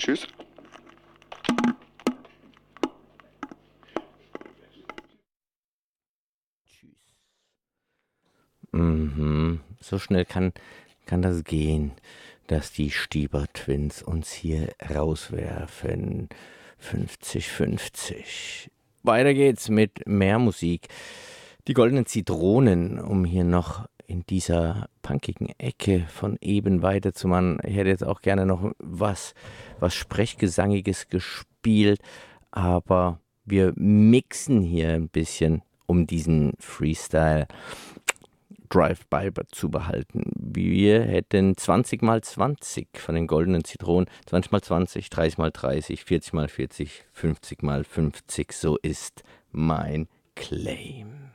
Tschüss. So schnell kann das gehen, dass die Stieber Twins uns hier rauswerfen. 50-50. Weiter geht's mit mehr Musik. Die Goldenen Zitronen, um hier noch in dieser punkigen Ecke von eben weiterzumachen. Ich hätte jetzt auch gerne noch was Sprechgesangiges gespielt, aber wir mixen hier ein bisschen, um diesen Freestyle Drive-by zu behalten. Wir hätten 20 mal 20 von den goldenen Zitronen, 20 mal 20, 30 mal 30, 40 mal 40, 50 mal 50. So ist mein Claim.